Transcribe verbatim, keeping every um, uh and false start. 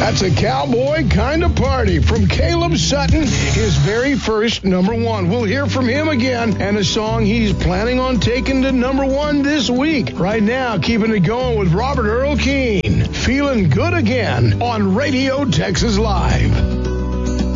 That's a cowboy kind of party from Caleb Sutton, his very first number one. We'll hear from him again and a song he's planning on taking to number one this week. Right now, keeping it going with Robert Earl Keen. Feeling good again on Radio Texas Live.